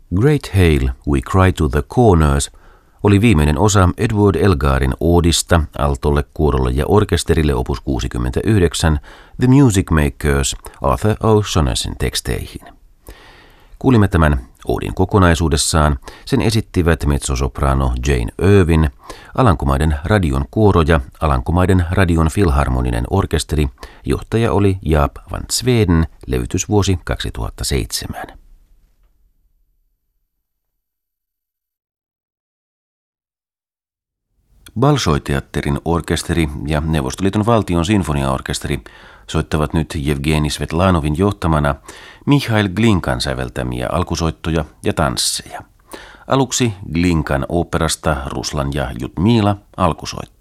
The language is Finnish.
Great Hail, We Cry to the Corners oli viimeinen osa Edward Elgarin oodista altolle, kuorolle ja orkesterille opus 69 The Music Makers Arthur O'Shaughnessin teksteihin. Kuulimme tämän oodin kokonaisuudessaan. Sen esittivät mezzosoprano Jane Irvin, Alankomaiden radion kuoro ja Alankomaiden radion filharmoninen orkesteri. Johtaja oli Jaap van Zweden, levytysvuosi 2007. Bolšoj-teatterin orkesteri ja Neuvostoliiton valtion sinfoniaorkesteri soittavat nyt Jevgeni Svetlanovin johtamana Mihail Glinkan säveltämiä alkusoittoja ja tansseja. Aluksi Glinkan oopperasta Ruslan ja Ljudmila alkusoitto.